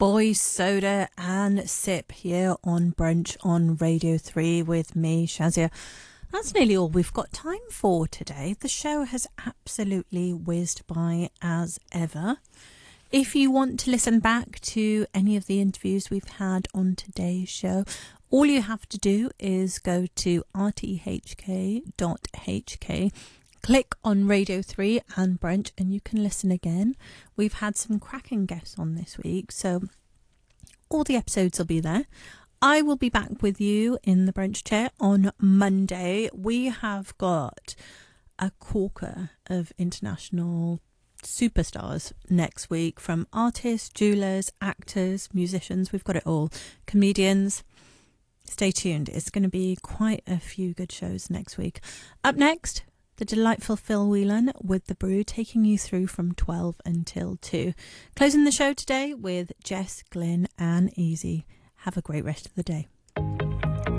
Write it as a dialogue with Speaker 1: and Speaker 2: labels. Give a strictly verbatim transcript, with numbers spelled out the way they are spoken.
Speaker 1: Boys, Soda and Sip here on Brunch on Radio three with me, Shazia. That's nearly all we've got time for today. The show has absolutely whizzed by as ever. If you want to listen back to any of the interviews we've had on today's show, all you have to do is go to r t h k dot h k, click on Radio three and Brunch, and you can listen again. We've had some cracking guests on this week, so all the episodes will be there. I will be back with you in the Brunch chair on Monday. We have got a corker of international superstars next week, from artists, jewelers, actors, musicians. We've got it all. Comedians. Stay tuned. It's going to be quite a few good shows next week. Up next, the delightful Phil Whelan with The Brew, taking you through from twelve until two. Closing the show today with Jess, Glyn and Easy. Have a great rest of the day.